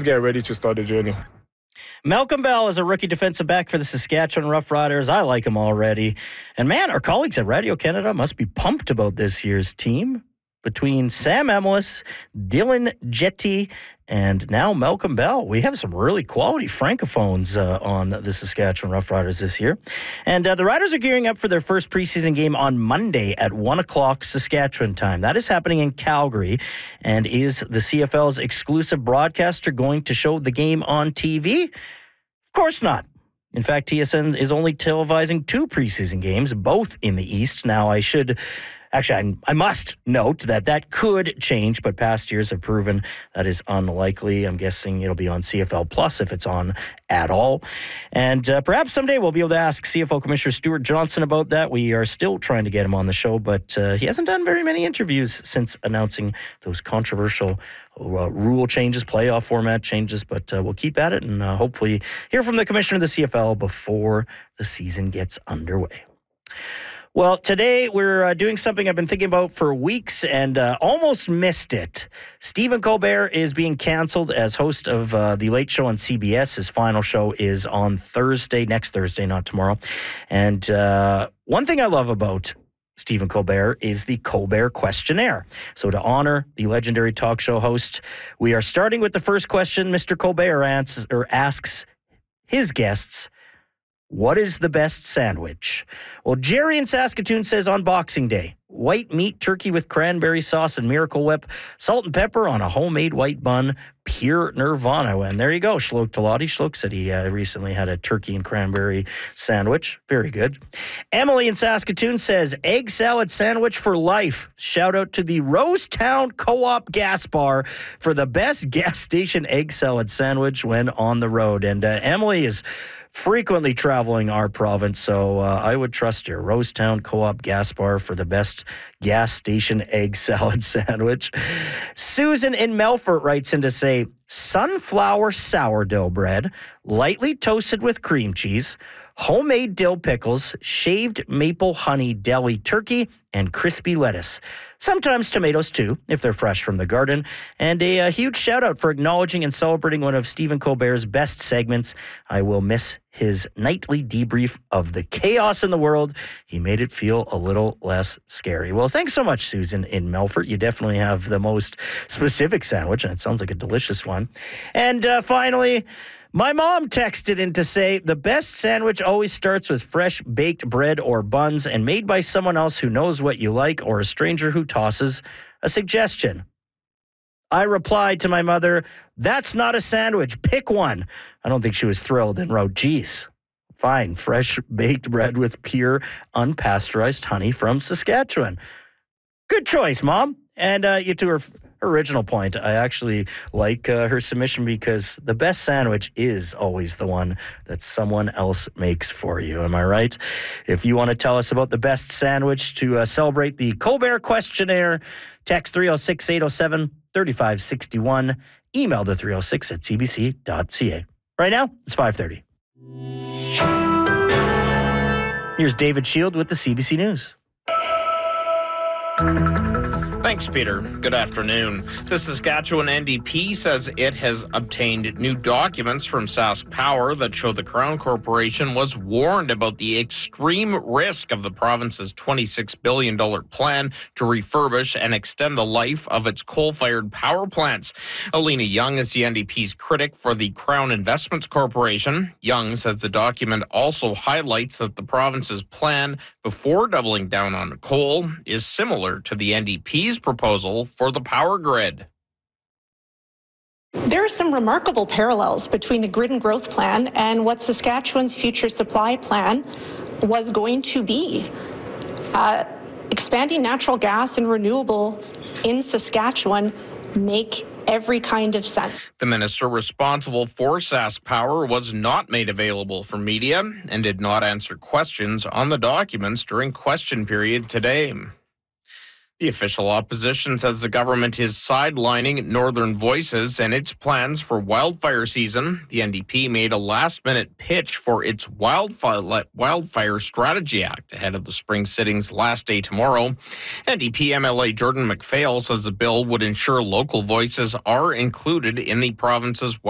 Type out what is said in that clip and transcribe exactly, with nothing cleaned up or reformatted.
just get ready to start the journey. Malcolm Bell is a rookie defensive back for the Saskatchewan Roughriders. I like him already. And man, our colleagues at Radio Canada must be pumped about this year's team. Between Sam Emilus, Dylan Jetty, and now Malcolm Bell, we have some really quality francophones uh, on the Saskatchewan Roughriders this year. And uh, the Riders are gearing up for their first preseason game on Monday at one o'clock Saskatchewan time. That is happening in Calgary. And is the C F L's exclusive broadcaster going to show the game on T V? Of course not. In fact, T S N is only televising two preseason games, both in the East. Now, I should... Actually, I, I must note that that could change, but past years have proven that is unlikely. I'm guessing it'll be on C F L Plus if it's on at all. And uh, perhaps someday we'll be able to ask C F L Commissioner Stuart Johnson about that. We are still trying to get him on the show, but uh, he hasn't done very many interviews since announcing those controversial uh, rule changes, playoff format changes. But uh, we'll keep at it and uh, hopefully hear from the Commissioner of the C F L before the season gets underway. Well, today we're uh, doing something I've been thinking about for weeks and uh, almost missed it. Stephen Colbert is being canceled as host of uh, The Late Show on C B S. His final show is on Thursday, next Thursday, not tomorrow. And uh, one thing I love about Stephen Colbert is the Colbert Questionnaire. So to honor the legendary talk show host, we are starting with the first question. Mister Colbert answers, or asks his guests, what is the best sandwich? Well, Jerry in Saskatoon says on Boxing Day, white meat turkey with cranberry sauce and Miracle Whip, salt and pepper on a homemade white bun, pure nirvana. And there you go, Shlok Talati. Shlok said he uh, recently had a turkey and cranberry sandwich. Very good. Emily in Saskatoon says egg salad sandwich for life. Shout out to the Rosetown Co-op Gas Bar for the best gas station egg salad sandwich when on the road. And uh, Emily is frequently traveling our province, so uh, I would trust your Rosetown Co-op Gas Bar for the best gas station egg salad sandwich. Susan in Melfort writes in to say, sunflower sourdough bread, lightly toasted with cream cheese, homemade dill pickles, shaved maple honey deli turkey, and crispy lettuce. Sometimes tomatoes too, if they're fresh from the garden. And a, a huge shout out for acknowledging and celebrating one of Stephen Colbert's best segments. I will miss his nightly debrief of the chaos in the world. He made it feel a little less scary. Well, thanks so much, Susan in Melfort. You definitely have the most specific sandwich, and it sounds like a delicious one. And uh, finally, my mom texted in to say, the best sandwich always starts with fresh baked bread or buns and made by someone else who knows what you like or a stranger who tosses a suggestion. I replied to my mother, that's not a sandwich. Pick one. I don't think she was thrilled and wrote, geez, fine, fresh baked bread with pure unpasteurized honey from Saskatchewan. Good choice, Mom. And uh, you to her original point, I actually like uh, her submission because the best sandwich is always the one that someone else makes for you. Am I right? If you want to tell us about the best sandwich to uh, celebrate the Colbert Questionnaire, text three oh six, eight oh seven, three five six one, email to three oh six at c b c dot c a. Right now, it's five thirty. Here's David Shield with the C B C News. Thanks, Peter. Good afternoon. The Saskatchewan N D P says it has obtained new documents from Sask Power that show the Crown Corporation was warned about the extreme risk of the province's twenty-six billion dollars plan to refurbish and extend the life of its coal-fired power plants. Alina Young is the N D P's critic for the Crown Investments Corporation. Young says the document also highlights that the province's plan before doubling down on coal is similar to the N D P's proposal for the power grid. There are some remarkable parallels between the Grid and Growth Plan and what Saskatchewan's future supply plan was going to be. Uh, expanding natural gas and renewables in Saskatchewan make every kind of sense. The minister responsible for Sask Power was not made available for media and did not answer questions on the documents during question period today. The official opposition says the government is sidelining Northern Voices and its plans for wildfire season. The N D P made a last-minute pitch for its Wildfire, Wildfire Strategy Act ahead of the spring sittings last day tomorrow. N D P M L A Jordan McPhail says the bill would ensure local voices are included in the province's